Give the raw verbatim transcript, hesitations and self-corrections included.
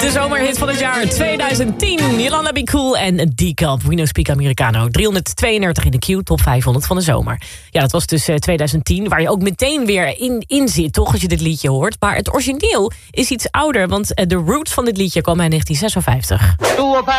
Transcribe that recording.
De zomerhit van het jaar tweeduizend tien. Yolanda Be Cool en D-Cup. We No Speak Americano. driehonderdtweeëndertig in de Q, top vijfhonderd van de zomer. Ja, dat was dus uh, tweeduizend tien, waar je ook meteen weer in, in zit, toch, als je dit liedje hoort. Maar het origineel is iets ouder, want uh, de roots van dit liedje komen in negentien zesenvijftig.